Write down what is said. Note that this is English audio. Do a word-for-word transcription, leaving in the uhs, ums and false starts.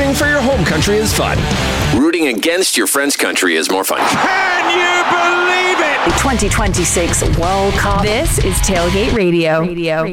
rooting for your home country is fun. Rooting against your friend's country is more fun. Can you believe it? twenty twenty-six World Cup. This is Tailgate Radio. Radio.